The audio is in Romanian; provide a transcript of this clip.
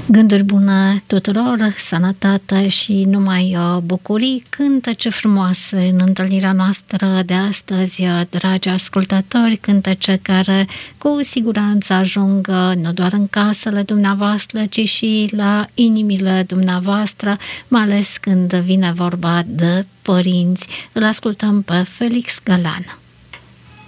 Gânduri bune tuturor, sănătate și numai bucurii, cântece frumoase în întâlnirea noastră de astăzi, dragi ascultători, cântece care cu siguranță ajung nu doar în casele dumneavoastră, ci și la inimile dumneavoastră, mai ales când vine vorba de părinți. Îl ascultăm pe Felix Galan.